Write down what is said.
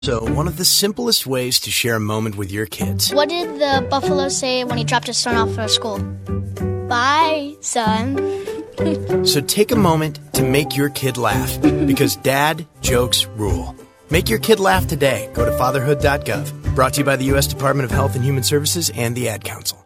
So, one of the simplest ways to share a moment with your kids. What did the buffalo say when he dropped his son off at school? Bye, son. So take a moment to make your kid laugh, because dad jokes rule. Make your kid laugh today. Go to fatherhood.gov. Brought to you by the U.S. Department of Health and Human Services and the Ad Council.